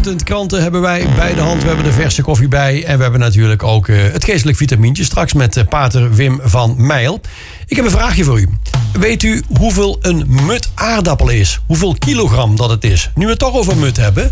Ochtendkranten hebben wij bij de hand. We hebben de verse koffie bij. En we hebben natuurlijk ook het geestelijk vitamintje straks met pater Wim van Meijel. Ik heb een vraagje voor u. Weet u hoeveel een mut aardappel is? Hoeveel kilogram dat het is? Nu we het toch over mut hebben.